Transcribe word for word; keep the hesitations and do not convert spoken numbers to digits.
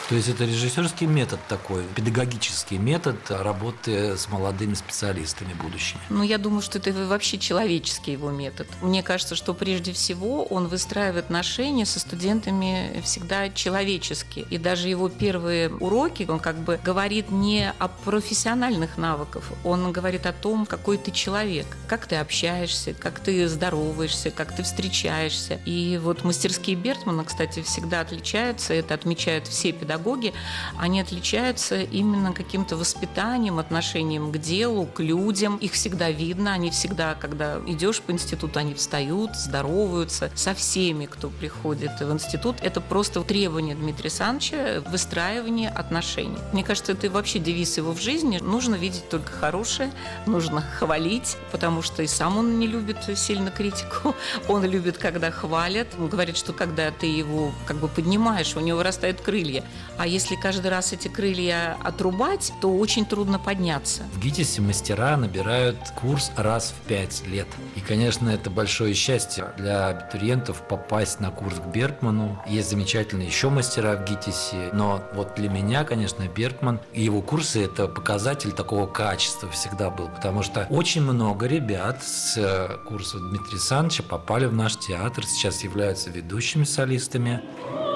То есть это режиссерский метод такой, педагогический метод работы с молодыми специалистами будущими? Ну, я думаю, что это вообще человеческий его метод. Мне кажется, что прежде всего он выстраивает отношения со студентами всегда человеческие. И даже его первые уроки, он как бы говорит не о профессиональных навыках, он говорит о том, какой ты человек, как ты общаешься, как ты здороваешься, как ты встречаешься. И вот мастерские Бертмана, кстати, всегда отличаются, это отмечают все педагоги, они отличаются именно каким-то воспитанием, отношением к делу, к людям. Их всегда видно, они всегда, когда идешь по институту, они встают, здороваются со всеми, кто приходит в институт. Это просто требование Дмитрия Александровича, выстраивание отношений. Мне кажется, это вообще девиз его в жизни. Нужно видеть только хорошее, нужно хвалить, потому что и сам он не любит сильно критику. Он любит, когда хвалят. Он говорит, что когда ты его как бы поднимаешь, у него вырастают крылья. А если каждый раз эти крылья отрубать, то очень трудно подняться. В ГИТИСе мастера набирают курс раз в пять лет. И, конечно, это большое счастье для абитуриентов попасть на курс к Бертману. Есть замечательные еще мастера в ГИТИСе, но вот для меня, конечно, Бертман и его курсы – это показатель такого качества всегда был, потому что очень много ребят с курса Дмитрия Александровича попали в наш театр, сейчас являются ведущими солистами.